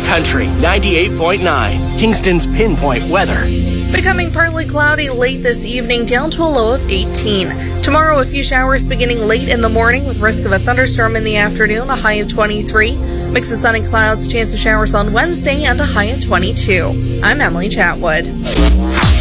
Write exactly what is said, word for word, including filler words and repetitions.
Country ninety-eight point nine, Kingston's Pinpoint Weather. Becoming partly cloudy late this evening, down to a low of eighteen. Tomorrow, a few showers beginning late in the morning with risk of a thunderstorm in the afternoon, a high of twenty-three. Mix of sun and clouds, chance of showers on Wednesday, and a high of twenty-two. I'm Emily Chatwood.